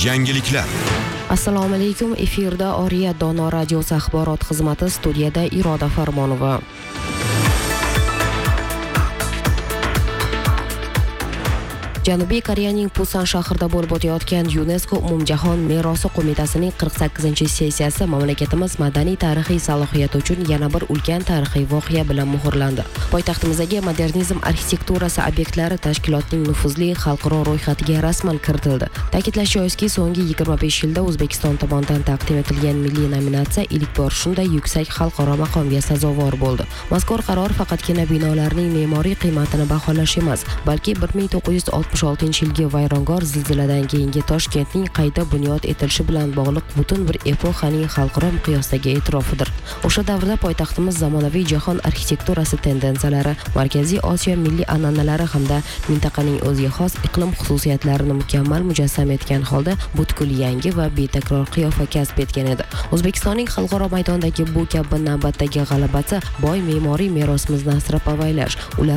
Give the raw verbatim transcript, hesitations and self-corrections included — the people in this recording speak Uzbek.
Yangiliklar. Assalomu alaykum. Efirda Oriya Dono radiosi axborot xizmati, studiyada Iroda Farmonova. Janubiy Koreyaning Pusan shahrida bo'lib o'tayotgan UNESCO umumjahon merosi qo'mitasining qirq sakkizinchi sessiyasi mamlakatimiz madaniy tarixiy salohiyati uchun yana bir ulkan tarixiy voqea bilan muhrlandi. Poytaxtimizdagi modernizm arxitekturasi obyektlari tashkilotning nufuzli xalqaro ro'yxatiga rasman kiritildi. Ta'kidlash joizki, so'nggi yigirma besh yilda O'zbekiston tomonidan taqdim etilgan milliy nominatsiya ilk bor shunday yuksak xalqaro maqomga sazovor bo'ldi. Mazkur qaror faqatgina binolarning me'moriy qiymatini baholash emas, balki bir ming to'qqiz yuz oltmish oltinchi yilgi vayrongor zilziladan keyingi Toshkentning qayta bunyod etilishi bilan bog'liq butun bir epoxaning xalqaro miqyosdagi e'tirofidir. O'sha davrda poytaxtimiz zamonaviy jahon arxitekturasi tendensiyalari, Markaziy Osiyo milliy an'analari hamda mintaqaning o'ziga xos iqlim xususiyatlarini mukammal mujassam etgan holda butkul yangi va betakror qiyofa kasb etgan edi. O'zbekistonning xalqaro maydondagi bu kabi navbatdagi g'alabasi boy me'moriy merosimizni asrab avaylash, ular